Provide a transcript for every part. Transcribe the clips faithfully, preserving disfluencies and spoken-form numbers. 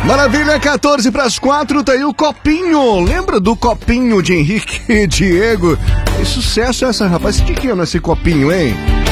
Maravilha, quatorze para as quatro, tá aí o copinho. Lembra do copinho de Henrique e Diego? É sucesso essa, rapaz. O que que é nesse copinho, hein?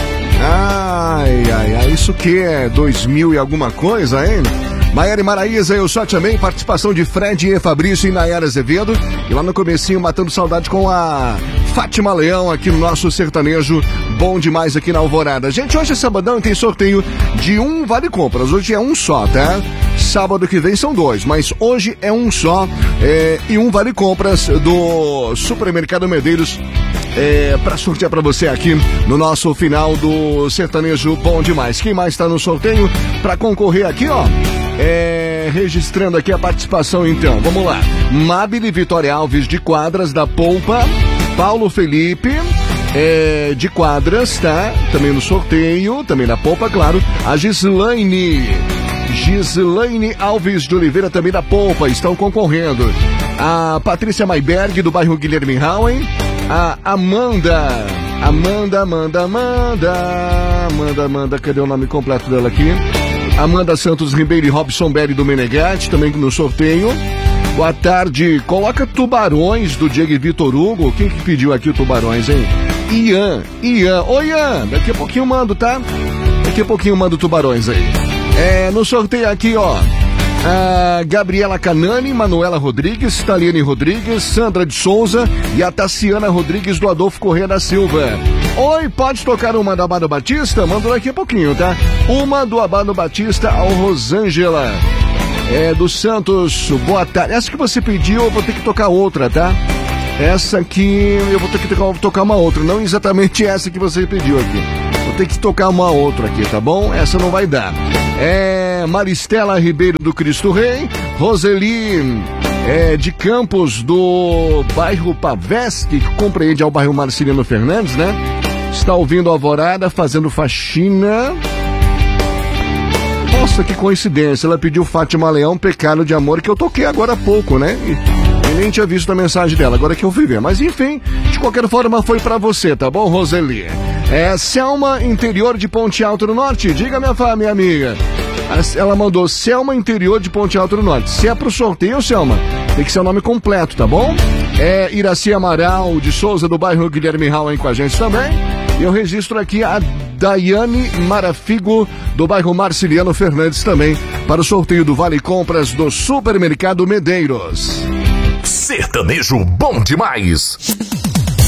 Ai, ai, ai, isso que é dois mil e alguma coisa, hein? Maiara e Maraísa, eu só também, participação de Fred e Fabrício e Nayara Azevedo. E lá no comecinho, matando saudade com a Fátima Leão aqui no nosso sertanejo. Bom demais aqui na Alvorada. Gente, hoje é sabadão e tem sorteio de um vale compras. Hoje é um só, tá? Sábado que vem são dois, mas hoje é um só. É, e um vale compras do Supermercado Medeiros. É, pra sortear pra você aqui no nosso final do sertanejo bom demais. Quem mais tá no sorteio pra concorrer aqui, ó? É, registrando aqui a participação então, vamos lá. Mabile Vitória Alves de Quadras da Polpa, Paulo Felipe é, de Quadras, tá? Também no sorteio, também da Polpa, claro. A Gislaine Gislaine Alves de Oliveira também da Polpa estão concorrendo. A Patrícia Mayberg do bairro Guilherme Howen. A Amanda, Amanda, Amanda, Amanda, Amanda, Amanda, cadê o nome completo dela aqui? Amanda Santos Ribeiro e Robson Berry do Menegatti, também no sorteio. Boa tarde, coloca Tubarões do Diego e Vitor Hugo. Quem que pediu aqui o Tubarões, hein? Ian, Ian, oi Ian, daqui a pouquinho eu mando, tá? Daqui a pouquinho eu mando Tubarões aí. É, no sorteio aqui, ó. A Gabriela Canani, Manuela Rodrigues, Taliane Rodrigues, Sandra de Souza e a Tassiana Rodrigues do Adolfo Corrêa da Silva. Oi, pode tocar uma do Abado Batista? Manda daqui a pouquinho, tá? Uma do Abado Batista ao Rosângela. É, do Santos, boa tarde. Essa que você pediu, eu vou ter que tocar outra, tá? Essa aqui, eu vou ter que tocar, tocar uma outra, não exatamente essa que você pediu aqui. Vou ter que tocar uma outra aqui, tá bom? Essa não vai dar. É Maristela Ribeiro do Cristo Rei, Roseli é, de Campos do bairro Pavesque, que compreende ao bairro Marciliano Fernandes, né? Está ouvindo a Alvorada, fazendo faxina. Nossa, que coincidência, ela pediu Fátima Leão, Pecado de Amor, que eu toquei agora há pouco, né? E, e nem tinha visto a mensagem dela, agora que eu fui ver. Mas enfim, de qualquer forma foi pra você, tá bom, Roseli? É Selma, interior de Ponte Alto do Norte. Diga, minha fã, minha amiga. Ela mandou Selma, interior de Ponte Alto do Norte. Se é pro sorteio, Selma, tem que ser o nome completo, tá bom? É Iraci Amaral de Souza, do bairro Guilherme Howen, com a gente também. E eu registro aqui a Daiane Marafigo, do bairro Marciliano Fernandes, também, para o sorteio do Vale Compras do Supermercado Medeiros. Sertanejo bom demais.